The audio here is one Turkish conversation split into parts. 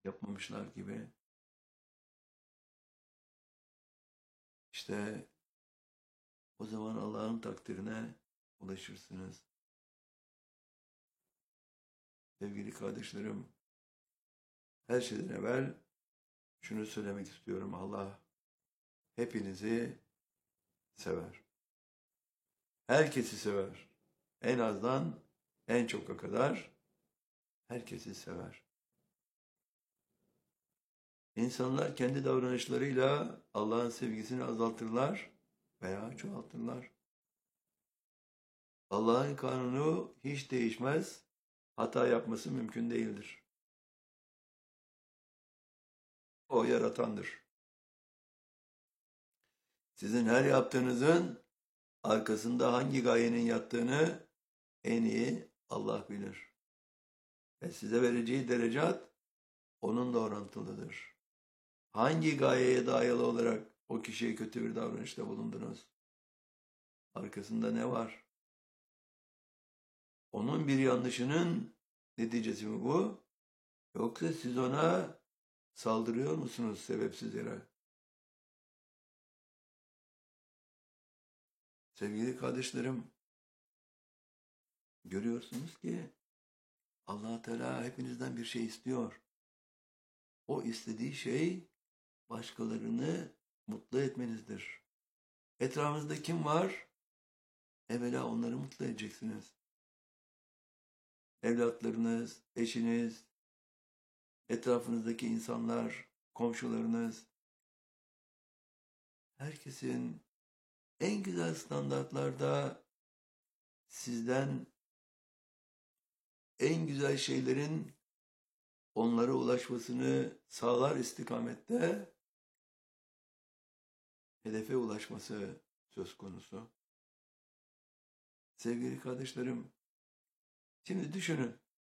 yapmamışlar gibi. İşte o zaman Allah'ın takdirine ulaşırsınız. Sevgili kardeşlerim, her şeyden evvel şunu söylemek istiyorum. Allah hepinizi sever. Herkesi sever. En azdan en çoka kadar herkesi sever. İnsanlar kendi davranışlarıyla Allah'ın sevgisini azaltırlar veya çoğaltırlar. Allah'ın kanunu hiç değişmez, hata yapması mümkün değildir. O yaratandır. Sizin her yaptığınızın arkasında hangi gayenin yattığını en iyi Allah bilir. Ve size vereceği derecat onunla orantılıdır. Hangi gayeye dayalı olarak o kişiye kötü bir davranışta bulundunuz? Arkasında ne var? Onun bir yanlışının neticesi mi bu? Yoksa siz ona saldırıyor musunuz sebepsiz yere? Sevgili kardeşlerim, görüyorsunuz ki Allah Teala hepinizden bir şey istiyor. O istediği şey başkalarını mutlu etmenizdir. Etrafınızda kim var? Evvela onları mutlu edeceksiniz. Evlatlarınız, eşiniz, etrafınızdaki insanlar, komşularınız, herkesin en güzel standartlarda sizden en güzel şeylerin onlara ulaşmasını sağlar istikamette hedefe ulaşması söz konusu. Sevgili kardeşlerim, şimdi düşünün.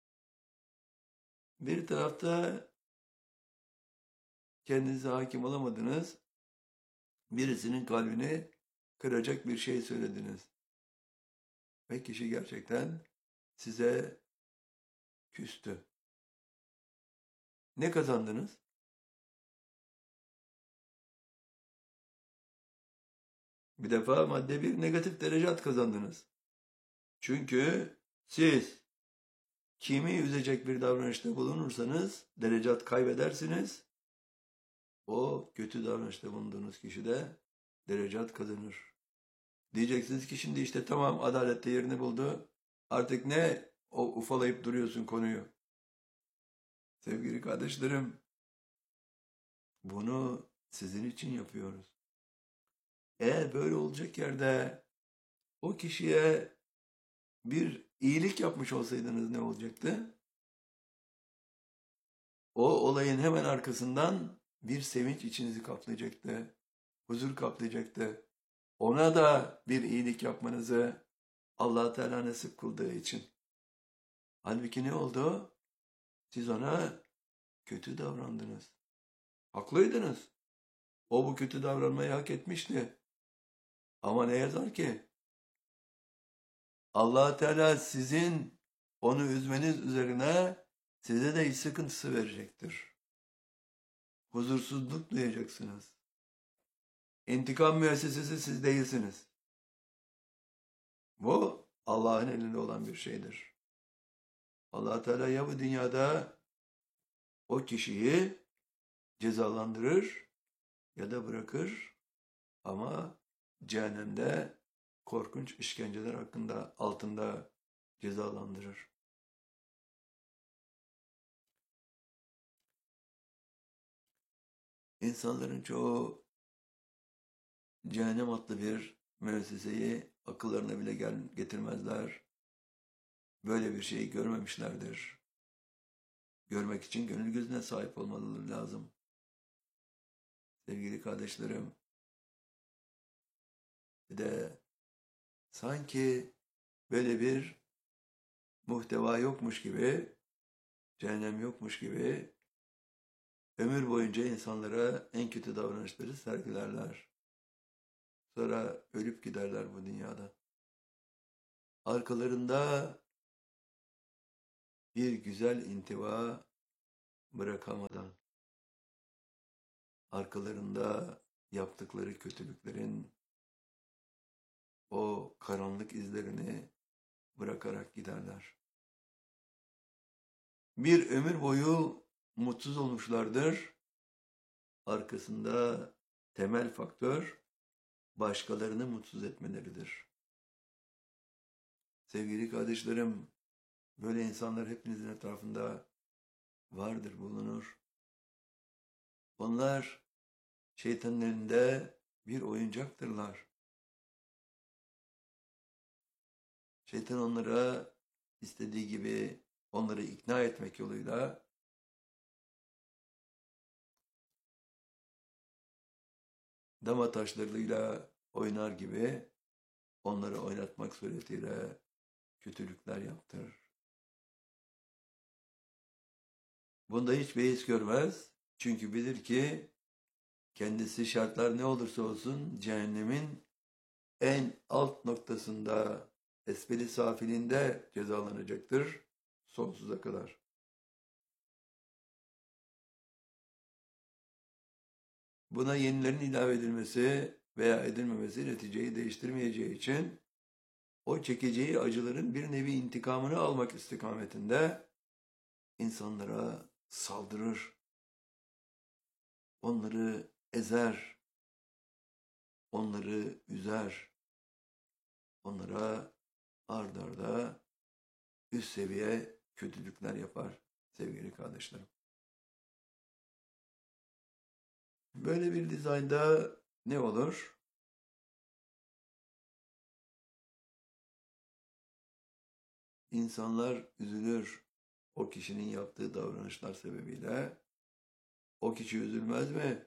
Bir tarafta kendinize hakim olamadınız, birisinin kalbini kıracak bir şey söylediniz. Ve kişi gerçekten size küstü. Ne kazandınız? Bir defa madde bir negatif derecat kazandınız. Çünkü siz kimi üzecek bir davranışta bulunursanız derecat kaybedersiniz. O kötü davranışta bulunduğunuz kişi de derecat kazanır. Diyeceksiniz ki şimdi işte tamam adalette yerini buldu. Artık ne o ufalayıp duruyorsun konuyu? Sevgili kardeşlerim, bunu sizin için yapıyoruz. Eğer böyle olacak yerde o kişiye bir iyilik yapmış olsaydınız ne olacaktı? O olayın hemen arkasından bir sevinç içinizi kaplayacaktı. Huzur kaplayacaktı. Ona da bir iyilik yapmanızı Allah Teala nasip kıldığı için. Halbuki ne oldu? Siz ona kötü davrandınız. Haklıydınız. O bu kötü davranmayı hak etmişti. Ama ne yazar ki Allah Teala sizin onu üzmeniz üzerine size de iş sıkıntısı verecektir. Huzursuzluk duyacaksınız. İntikam müessesesi siz değilsiniz. Bu Allah'ın elinde olan bir şeydir. Allah Teala ya bu dünyada o kişiyi cezalandırır ya da bırakır ama cehennemde korkunç işkenceler hakkında altında cezalandırır. İnsanların çoğu cehennem adlı bir müesseseyi akıllarına bile getirmezler. Böyle bir şeyi görmemişlerdir. Görmek için gönül gözüne sahip olmaları lazım. Sevgili kardeşlerim, bir de sanki böyle bir muhteva yokmuş gibi, cehennem yokmuş gibi ömür boyunca insanlara en kötü davranışları sergilerler. Sonra ölüp giderler bu dünyada. Arkalarında bir güzel intiba, bırakamadan, arkalarında yaptıkları kötülüklerin o karanlık izlerini bırakarak giderler. Bir ömür boyu mutsuz olmuşlardır. Arkasında temel faktör başkalarını mutsuz etmeleridir. Sevgili kardeşlerim, böyle insanlar hepinizin etrafında vardır, bulunur. Onlar şeytanın elinde bir oyuncaktırlar. Şeytan onlara istediği gibi onları ikna etmek yoluyla dama taşlarıyla oynar gibi onları oynatmak suretiyle kötülükler yaptırır. Bunda hiç beis görmez. Çünkü bilir ki kendisi şartlar ne olursa olsun cehennemin en alt noktasında, esfeli safilinde cezalanacaktır sonsuza kadar. Buna yenilerin ilave edilmesi veya edilmemesi neticeyi değiştirmeyeceği için o çekeceği acıların bir nevi intikamını almak istikametinde insanlara saldırır, onları ezer, onları üzer, onlara ard arda üst seviye kötülükler yapar sevgili kardeşlerim. Böyle bir dizaynda ne olur? İnsanlar üzülür o kişinin yaptığı davranışlar sebebiyle. O kişi üzülmez mi?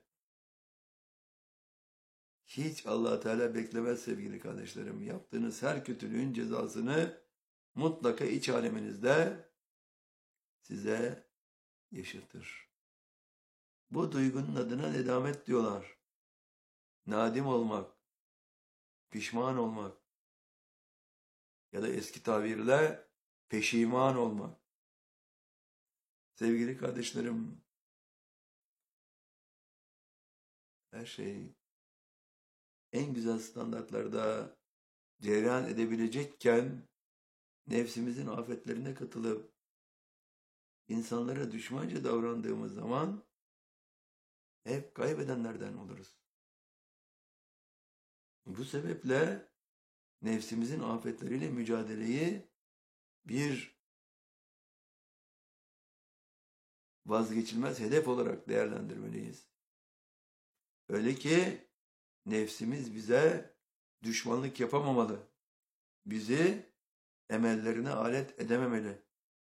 Hiç Allah Teala beklemez sevgili kardeşlerim. Yaptığınız her kötülüğün cezasını mutlaka iç aleminizde size yaşatır. Bu duygunun adına nedamet diyorlar. Nadim olmak, pişman olmak ya da eski tabirle peşiman olmak. Sevgili kardeşlerim, her şey en güzel standartlarda cereyan edebilecekken nefsimizin afetlerine katılıp insanlara düşmanca davrandığımız zaman hep kaybedenlerden oluruz. Bu sebeple nefsimizin afetleriyle mücadeleyi bir vazgeçilmez hedef olarak değerlendirmeliyiz. Öyle ki nefsimiz bize düşmanlık yapamamalı. Bizi emellerine alet edememeli.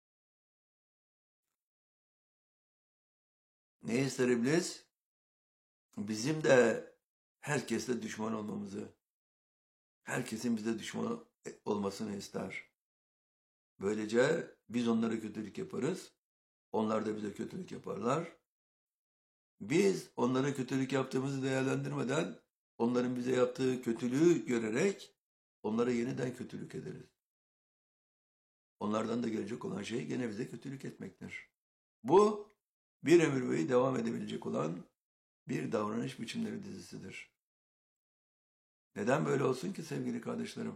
Ne ister iblis? Bizim de herkesle düşman olmamızı, herkesin bize düşman olmasını ister. Böylece biz onlara kötülük yaparız, onlar da bize kötülük yaparlar. Biz onlara kötülük yaptığımızı değerlendirmeden, onların bize yaptığı kötülüğü görerek onlara yeniden kötülük ederiz. Onlardan da gelecek olan şey gene bize kötülük etmektir. Bu bir ömür boyu devam edebilecek olan bir davranış biçimleri dizisidir. Neden böyle olsun ki sevgili kardeşlerim?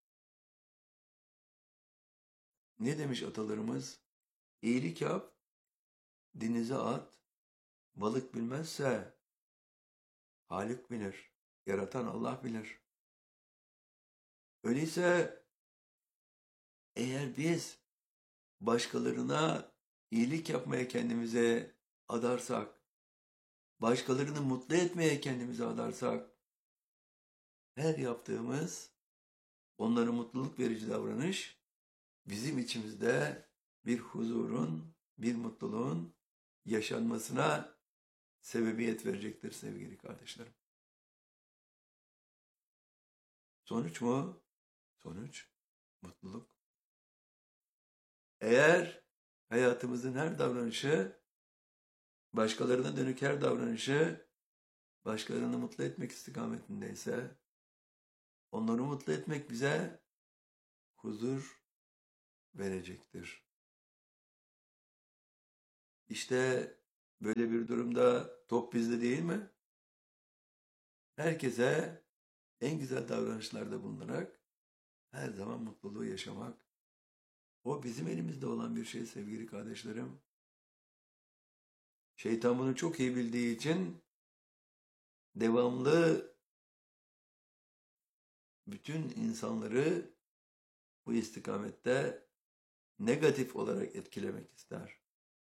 Ne demiş atalarımız? İyilik yap, denize at, balık bilmezse Halik bilir, yaratan Allah bilir. Öyleyse eğer biz başkalarına iyilik yapmaya kendimize adarsak, başkalarını mutlu etmeye kendimize adarsak, her yaptığımız onlara mutluluk verici davranış bizim içimizde bir huzurun, bir mutluluğun yaşanmasına sebebiyet verecektir sevgili kardeşlerim. Sonuç mu? Sonuç mutluluk. Eğer hayatımızın her davranışı, başkalarına dönük her davranışı, başkalarını mutlu etmek istikametindeyse, onları mutlu etmek bize huzur verecektir. İşte böyle bir durumda top bizde değil mi? Herkese en güzel davranışlarda bulunarak her zaman mutluluğu yaşamak. O bizim elimizde olan bir şey sevgili kardeşlerim. Şeytan bunu çok iyi bildiği için devamlı bütün insanları bu istikamette negatif olarak etkilemek ister.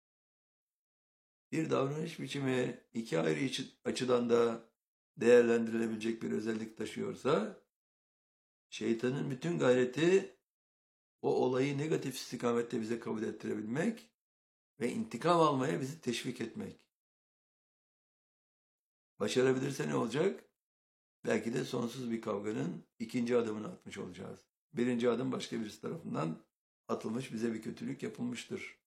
Bir davranış biçimi iki ayrı açıdan da değerlendirilebilecek bir özellik taşıyorsa, şeytanın bütün gayreti o olayı negatif istikamette bize kabul ettirebilmek ve intikam almaya bizi teşvik etmek. Başarabilirse ne olacak? Belki de sonsuz bir kavganın ikinci adımını atmış olacağız. Birinci adım başka birisi tarafından atılmış, bize bir kötülük yapılmıştır.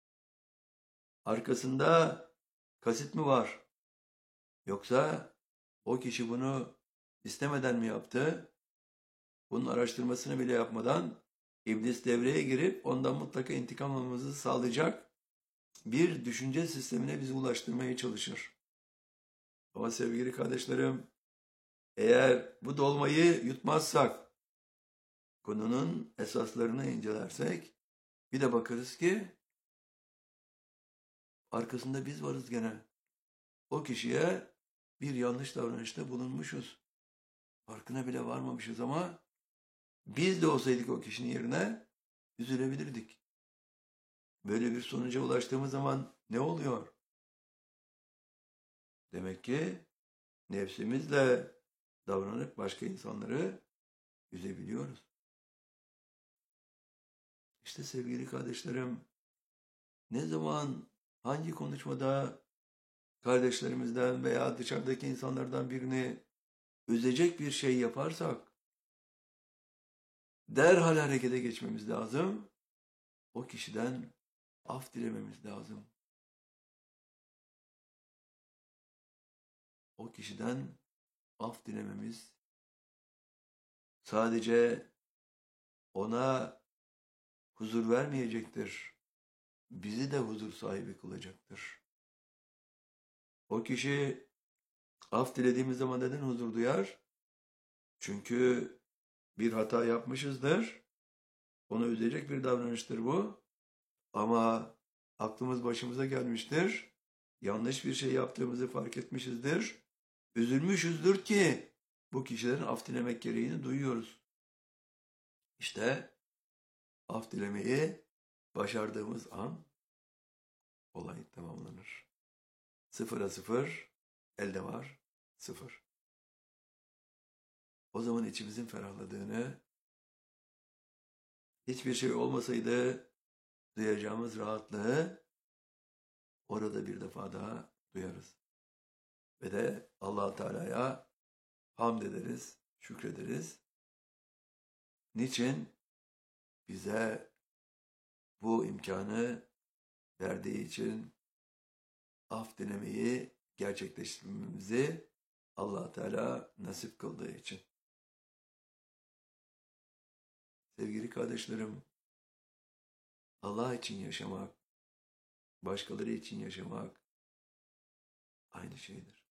Arkasında kasıt mı var? Yoksa o kişi bunu istemeden mi yaptı? Bunun araştırmasını bile yapmadan iblis devreye girip ondan mutlaka intikam almamızı sağlayacak bir düşünce sistemine bizi ulaştırmaya çalışır. Ama sevgili kardeşlerim, eğer bu dolmayı yutmazsak, konunun esaslarını incelersek, bir de bakarız ki arkasında biz varız gene. O kişiye bir yanlış davranışta bulunmuşuz. Farkına bile varmamışız ama biz de olsaydık o kişinin yerine üzülebilirdik. Böyle bir sonuca ulaştığımız zaman ne oluyor? Demek ki nefsimizle davranıp başka insanları üzebiliyoruz. İşte sevgili kardeşlerim, ne zaman hangi konuşmada kardeşlerimizden veya dışarıdaki insanlardan birini üzecek bir şey yaparsak derhal harekete geçmemiz lazım. O kişiden af dilememiz lazım. O kişiden af dilememiz sadece ona huzur vermeyecektir. Bizi de huzur sahibi kılacaktır. O kişi af dilediğimiz zaman neden huzur duyar? Çünkü bir hata yapmışızdır. Onu üzecek bir davranıştır bu. Ama aklımız başımıza gelmiştir. Yanlış bir şey yaptığımızı fark etmişizdir. Üzülmüşüzdür ki bu kişilerin af dilemek gereğini duyuyoruz. İşte af dilemeyi başardığımız an olay tamamlanır. Sıfıra sıfır, elde var sıfır. O zaman içimizin ferahladığını, hiçbir şey olmasaydı duyacağımız rahatlığı orada bir defa daha duyarız. Ve de Allah Teala'ya hamd ederiz, şükrederiz. Niçin? Bize bu imkanı verdiği için, af dilemeyi gerçekleştirmemizi Allah Teala nasip kıldığı için. Sevgili kardeşlerim, Allah için yaşamak, başkaları için yaşamak aynı şeydir.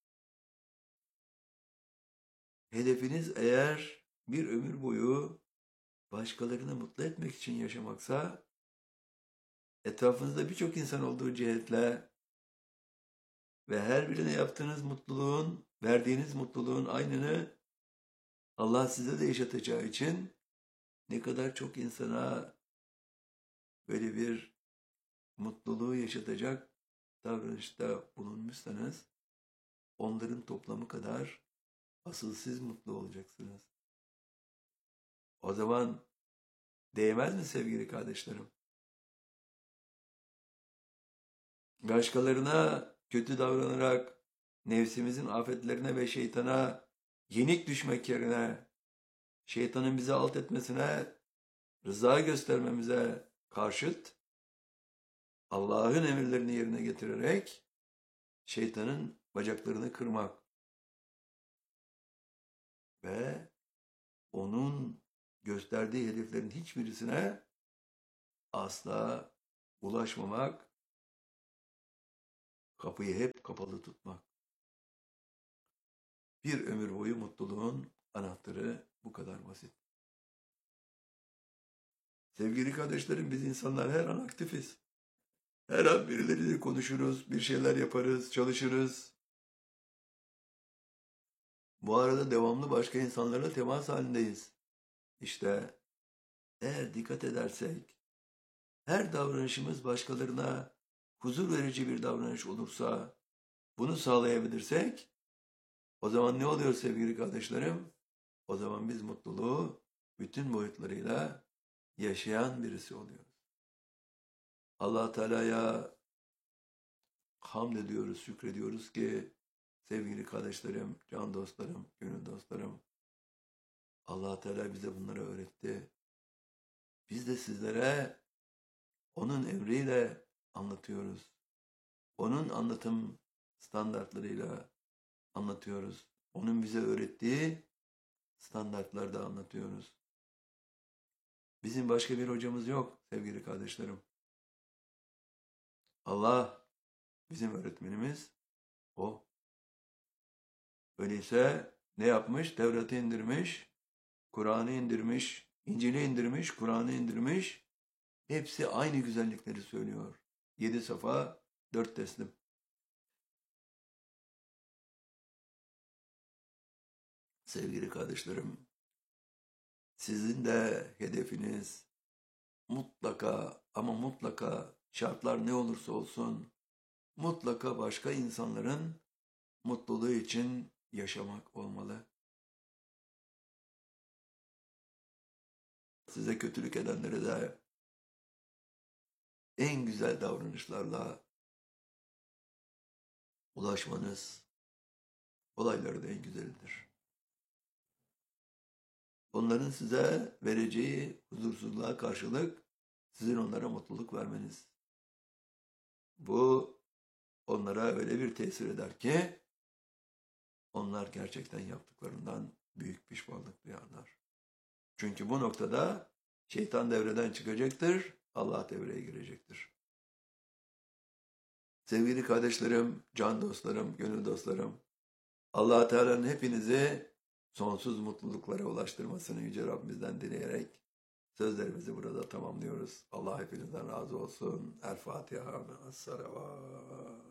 Hedefiniz eğer bir ömür boyu başkalarını mutlu etmek için yaşamaksa, etrafınızda birçok insan olduğu cihetle ve her birine yaptığınız mutluluğun, verdiğiniz mutluluğun aynını Allah size de yaşatacağı için ne kadar çok insana böyle bir mutluluğu yaşatacak davranışta bulunmuşsanız, onların toplamı kadar asıl siz mutlu olacaksınız. O zaman değmez mi sevgili kardeşlerim? Başkalarına kötü davranarak nefsimizin afetlerine ve şeytana yenik düşmek yerine şeytanın bizi alt etmesine rıza göstermemize karşıt Allah'ın emirlerini yerine getirerek şeytanın bacaklarını kırmak ve onun gösterdiği hedeflerin hiçbirisine asla ulaşmamak Kapıyı hep kapalı tutmak. Bir ömür boyu mutluluğun anahtarı bu kadar basit. Sevgili kardeşlerim, biz insanlar her an aktifiz. Her an birileriyle konuşuruz, bir şeyler yaparız, çalışırız. Bu arada devamlı başka insanlarla temas halindeyiz. İşte eğer dikkat edersek, her davranışımız başkalarına huzur verici bir davranış olursa, bunu sağlayabilirsek, o zaman ne oluyor sevgili kardeşlerim? O zaman biz mutluluğu bütün boyutlarıyla yaşayan birisi oluyoruz. Allah Teala'ya hamd ediyoruz, şükrediyoruz ki sevgili kardeşlerim, can dostlarım, gönül dostlarım, Allah Teala bize bunları öğretti. Biz de sizlere onun emriyle anlatıyoruz. Onun anlatım standartlarıyla anlatıyoruz. Onun bize öğrettiği standartlarda anlatıyoruz. Bizim başka bir hocamız yok sevgili kardeşlerim. Allah bizim öğretmenimiz o. Öyleyse ne yapmış? Tevrat'ı indirmiş, Kur'an'ı indirmiş, İncil'i indirmiş, Kur'an'ı indirmiş. Hepsi aynı güzellikleri söylüyor. 7 safa, 4 teslim. Sevgili kardeşlerim, sizin de hedefiniz mutlaka ama mutlaka şartlar ne olursa olsun mutlaka başka insanların mutluluğu için yaşamak olmalı. Size kötülük edenlere de en güzel davranışlarla ulaşmanız olayları da en güzelidir. Onların size vereceği huzursuzluğa karşılık sizin onlara mutluluk vermeniz. Bu onlara öyle bir tesir eder ki onlar gerçekten yaptıklarından büyük pişmanlık duyarlar. Çünkü bu noktada şeytan devreden çıkacaktır, Allah devreye girecektir. Sevgili kardeşlerim, can dostlarım, gönül dostlarım, Allah Teala'nın hepinizi sonsuz mutluluklara ulaştırmasını Yüce Rabbimizden dileyerek sözlerimizi burada tamamlıyoruz. Allah hepinizden razı olsun. El Fatiha. Es-Salavat.